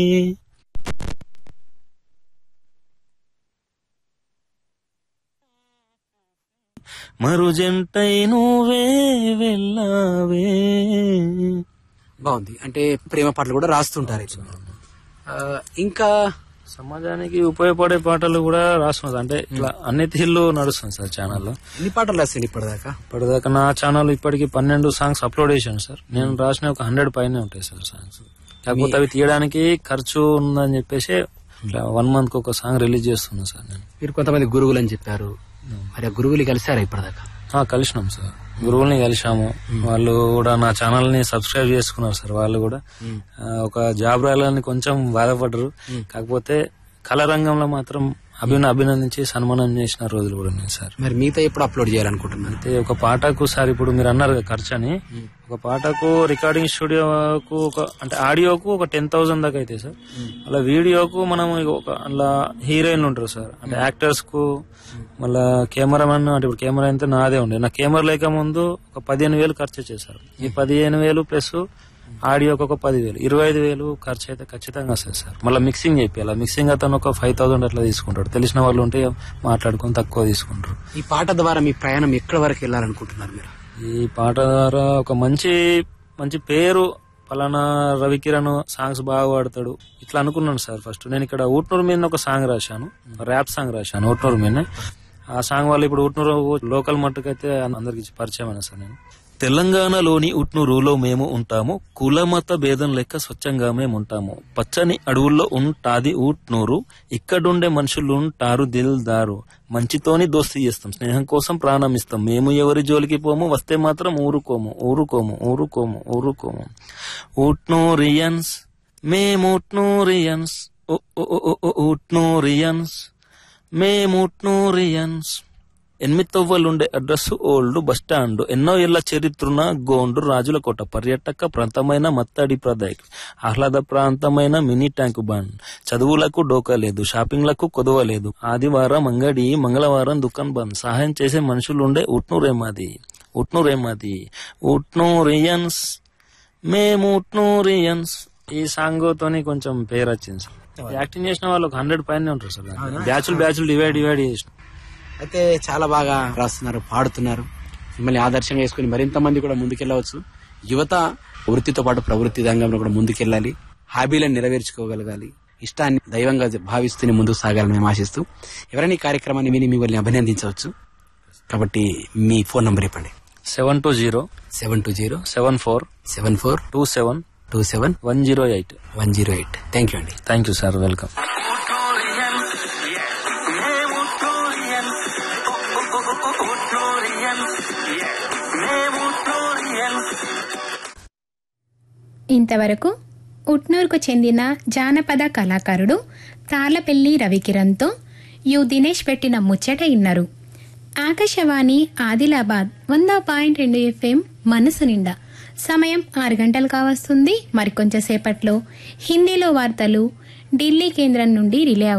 మరు జంటై నువ్వే వెళ్ళావే. బాగుంది. అంటే ప్రేమ పాటలు కూడా రాస్తుంటారు. ఇంకా సమాజానికి ఉపయోగపడే పాటలు కూడా రాస్తున్నారు. అంటే ఇట్లా అన్ని తీర్లు నడుస్తుంది సార్ ఛానల్లో. ఎన్ని పాటలు రాస్తాను ఇప్పటిదాకా నా ఛానల్ ఇప్పటికి 12 సాంగ్స్ అప్లోడ్ చేశాను సార్. నేను రాసిన ఒక 100 పైనే ఉంటాయి సార్ సాంగ్స్. కాకపోతే అవి తీయడానికి ఖర్చు ఉందని చెప్పేసి 1 month ఒక సాంగ్ రిలీజ్ చేస్తున్నాను సార్ నేను. మీరు కొంతమంది గురువులు అని చెప్పారు, మరి ఆ గురువులు కలిసారా ఇప్పటిదాకా? కలిసినాం సార్, గురువుల్ని కలిసాము. వాళ్ళు కూడా నా ఛానల్ ని సబ్స్క్రైబ్ చేసుకున్నారు సార్. వాళ్ళు కూడా ఒక జాబ్ రాయాలని కొంచెం బాధపడరు. కాకపోతే కళారంగంలో మాత్రం అభినందించి సన్మానం చేసిన రోజులు కూడా ఉన్నాయి సార్. మరి మీతో ఎప్పుడు అప్లోడ్ చేయాలనుకుంటున్నారు? అయితే ఒక పాటకు సార్, ఇప్పుడు మీరు అన్నారు ఖర్చు అని, ఒక పాటకు రికార్డింగ్ స్టూడియోకు అంటే ఆడియోకు ఒక 10,000 దాకా అయితే సార్. అలా వీడియోకు మనం అలా హీరోయిన్లు ఉంటారు సార్, అంటే యాక్టర్స్ కు, మళ్ళా కెమెరామెన్. అంటే ఇప్పుడు కెమెరా అయితే నాదే ఉండే, నా కెమెరా లేక ముందు ఒక 15,000 ఖర్చు చేశారు. ఈ 15,000 ప్లస్ ఆడియోకి ఒక 10,000, 25,000 ఖర్చు అయితే ఖచ్చితంగా వస్తుంది సార్. మళ్ళీ మిక్సింగ్ చెప్పాలి, మిక్సింగ్ అతను ఒక 5,000 అట్లా తీసుకుంటాడు. తెలిసిన వాళ్ళు ఉంటే మాట్లాడుకుని తక్కువ తీసుకుంటారు. ఈ పాట ద్వారా మీ ప్రయాణం ఎక్కడి వరకు వెళ్ళాలనుకుంటున్నారు మీరు? ఈ పాట ద్వారా ఒక మంచి పేరు, పలానా రవికిరణ్ సాంగ్స్ బాగా పాడతాడు ఇట్లా అనుకున్నాను సార్. ఫస్ట్ నేను ఇక్కడ ఊట్నూరు మీద ఒక సాంగ్ రాశాను, ర్యాప్ సాంగ్ రాశాను ఊట్నూరు మీద. ఆ సాంగ్ వల్ల ఇప్పుడు ఊట్నూరు లోకల్ మట్టుకైతే అందరికి పరిచయం అయినా సార్. నేను తెలంగాణలోని ఉట్నూరులో మేము ఉంటాము, కులమత భేదం లెక్క స్వచ్ఛంగా మేము ఉంటాము. పచ్చని అడవుల్లో ఉంటాది ఉట్నూరు, ఇక్కడుండే మనుషులుంటారు దిల్దారు. మంచితోని దోస్తీ చేస్తాం, స్నేహం కోసం ప్రాణం ఇస్తాం. మేము ఎవరి జోలికి పోము, వస్తే మాత్రం ఊరుకోము. ఉట్నూరియన్స్, మేము ఉట్నూరియన్స్, ఉట్నూరియన్స్, మేము ఉట్నూరియన్స్. 8 తవ్వలుండే అడ్రస్ ఓల్డ్ బస్టాండ్, ఎన్నో ఏళ్ల చరిత్రన గోండు రాజుల కోట, పర్యాటక ప్రాంతమైన మత్తడి ప్రదేశ్, ఆహ్లాద ప్రాంతమైన మినీ ట్యాంక్ బండ్. చదువులకు డోకా లేదు, షాపింగ్లకు కొదవలేదు, ఆదివారం అంగడి, మంగళవారం దుకాన్ బంద్. సహాయం చేసే మనుషులుండే ఉట్నూరేమాది. ఉట్నూరియన్స్, మేము ఉట్నూరియన్స్. ఈ సాంగ్ తోని కొంచెం పేరు వచ్చింది సార్. యాక్టింగ్ చేసిన వాళ్ళు 100 పైన ఉంటారు సార్. బ్యాచులు డివైడ్ చేసిన. అయితే చాలా బాగా రాస్తున్నారు, పాడుతున్నారు. మిమ్మల్ని ఆదర్శంగా చేసుకుని మరింత మంది కూడా ముందుకెళ్లవచ్చు. యువత వృత్తితో పాటు ప్రవృత్తి రంగంలో కూడా ముందుకెళ్లాలి, హాబీలను నెరవేర్చుకోగలగాలి, ఇష్టాన్ని దైవంగా భావిస్తూనే ముందుకు సాగాలని మేము ఆశిస్తూ ఎవరైనా ఈ కార్యక్రమాన్ని విని మిమ్మల్ని అభినందించవచ్చు. కాబట్టి మీ ఫోన్ నంబర్ చెప్పండి. 720 74 27 108. థ్యాంక్ యూ అండి. Thank you sir, welcome. ఇంతవరకు ఉట్నూరుకు చెందిన జానపద కళాకారుడు తాళ్లపల్లి రవికిరణ్తో దినేష్ పెట్టిన ముచ్చట ఇన్నారు. ఆకాశవాణి ఆదిలాబాద్ 100.2 FM మనసు నిండా. సమయం 6 గంటలు కావస్తుంది. మరికొంచెం సేపట్లో హిందీలో వార్తలు ఢిల్లీ కేంద్రం నుండి రిలే